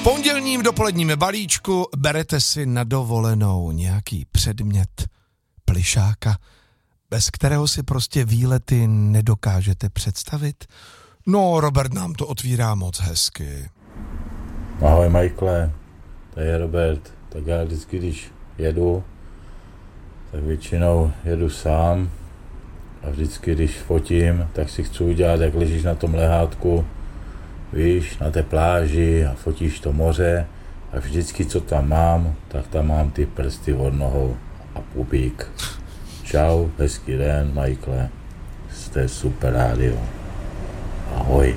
Pondělním dopoledním balíčku berete si na dovolenou nějaký předmět, plyšáka, bez kterého si prostě výlety nedokážete představit? No, Robert nám to otvírá moc hezky. Ahoj Michaele, tady je Robert. Tak já vždycky, když jedu, tak většinou jedu sám a vždycky, když fotím, tak si chci udělat, jak ležíš na tom lehátku, víš, na té pláži a fotíš to moře a vždycky, co tam mám, tak tam mám ty prsty od nohou a pupík. Čau, hezký den, Michaele, jste super rádio. Ahoj.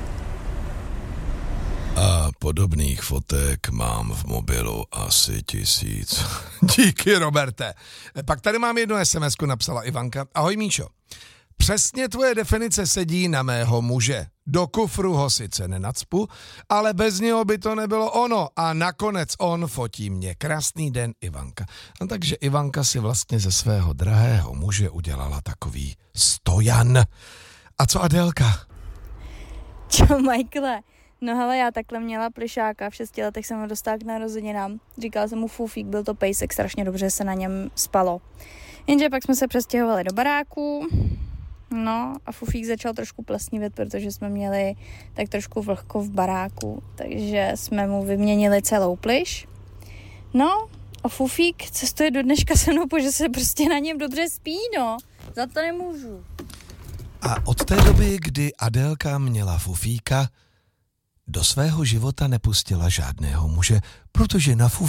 A podobných fotek mám v mobilu asi 1000. Díky, Roberte. Pak tady mám jednu SMS-ku, napsala Ivanka. Ahoj, Míšo. Přesně tvoje definice sedí na mého muže. Do kufru ho sice nenacpu, ale bez něho by to nebylo ono. A nakonec on fotí mě. Krásný den, Ivanka. A takže Ivanka si vlastně ze svého drahého muže udělala takový stojan. A co Adélka? Čau, Michaele. No hele, já takhle měla plyšáka, v 6 letech jsem ho dostala k narozeninám. Říkala jsem mu fufík, byl to pejsek, strašně dobře se na něm spalo. Jenže pak jsme se přestěhovali do baráku, no a fufík začal trošku plesnivět, protože jsme měli tak trošku vlhko v baráku, takže jsme mu vyměnili celou plyš. No a fufík cestuje do dneška se mnou, protože se prostě na něm dobře spí, no. Za to nemůžu. A od té doby, kdy Adélka měla fufíka, do svého života nepustila žádného muže, protože na